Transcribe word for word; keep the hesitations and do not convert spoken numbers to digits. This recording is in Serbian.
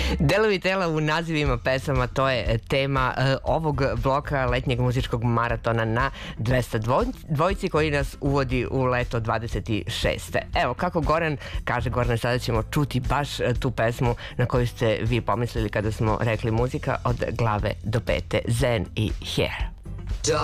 Delovi tela u nazivima pesama, to je tema uh, ovog bloka letnjeg muzičkog maratona na dvesta dvojci koji nas uvodi u leto dvadeset šeste. Evo, kako Goran kaže, Goran, sada ćemo čuti baš uh, tu pesmu na koju ste vi pomislili kada smo rekli muzika od glave do pete, Zen i Hair.